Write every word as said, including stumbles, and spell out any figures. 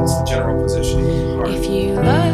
what's the general positioning of the car? If you love